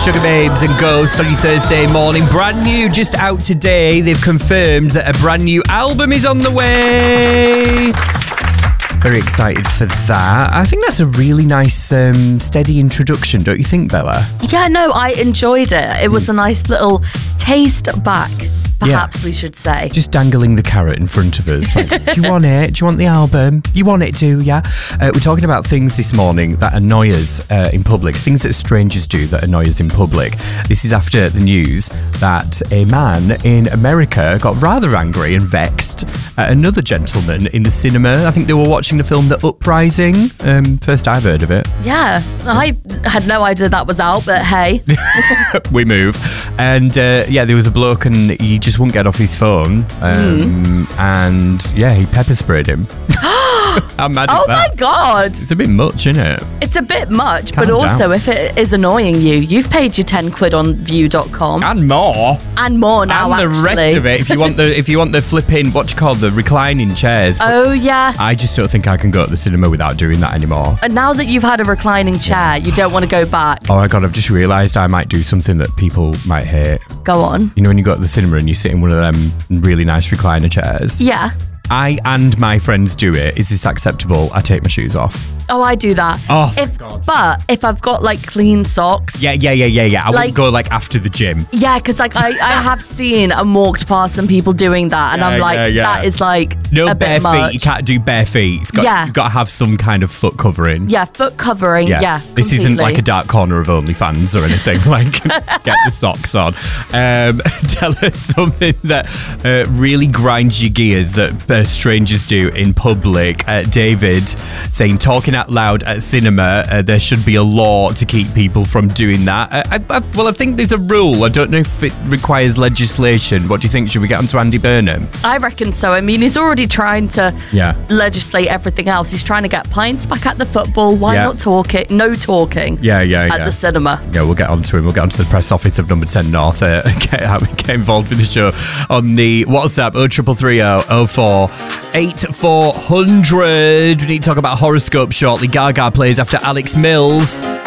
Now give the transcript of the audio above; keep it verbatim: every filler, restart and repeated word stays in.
Sugar Babes and Ghost on your Thursday morning. Brand new, just out today. They've confirmed that a brand new album is on the way. Very excited for that. I think that's a really nice, um, steady introduction, don't you think, Bella? Yeah, no, I enjoyed it. It was a nice little taste back, perhaps yeah. we should say. Just dangling the carrot in front of us. Like, do you want it? Do you want the album? You want it too, yeah? Uh, we're talking about things this morning that annoy us uh, in public, things that strangers do that annoy us in public. This is after the news that a man in America got rather angry and vexed at another gentleman in the cinema. I think they were watching the film The Uprising. Um, first I've heard of it. Yeah, I had no idea that was out, but hey. We move. And uh, yeah, there was a bloke and he just wouldn't get off his phone. Um, mm. And yeah, he pepper sprayed him. How mad is oh that? my God. It's a bit much, isn't it? It's a bit much, Calm but also down. if it is annoying you, you've paid your ten quid on view dot com. And more. And more now, and the actually. rest of it, if you want the if you want the flipping, what do you call the reclining chairs. Oh, yeah. I just don't think I can go to the cinema without doing that anymore. And now that you've had a reclining chair, you don't want to go back. Oh my God, I've just realised I might do something that people might hate. Go on. You know when you go to the cinema and you sit in one of them really nice recliner chairs? Yeah. I and my friends do it. Is this acceptable? I take my shoes off. Oh, I do that. Oh, if, God. But if I've got like clean socks. Yeah, yeah, yeah, yeah, yeah. I like, wouldn't go like after the gym. Yeah, because like I, I have seen and walked past some people doing that, and yeah, I'm like, yeah, yeah. that is like no a bare bit much. feet. You can't do bare feet. It's got, yeah. You've got to have some kind of foot covering. Yeah, foot covering. Yeah. yeah this completely. isn't like a dark corner of OnlyFans or anything. Like, get the socks on. Um, tell us something that uh, really grinds your gears that uh, strangers do in public. Uh, David saying, talking out loud at cinema, uh, there should be a law to keep people from doing that. Uh, I, I, well, I think there's a rule. I don't know if it requires legislation. What do you think? Should we get onto Andy Burnham? I reckon so. I mean, he's already trying to yeah. legislate everything else. He's trying to get pints back at the football. Why yeah. not talk it? No talking. Yeah, yeah, at yeah. the cinema. Yeah, we'll get onto him. We'll get onto the press office of Number ten North. Uh, get, get involved with the show on the WhatsApp oh triple three oh oh four eight four hundred. We need to talk about horoscope shortly. Gaga plays after Alex Mills.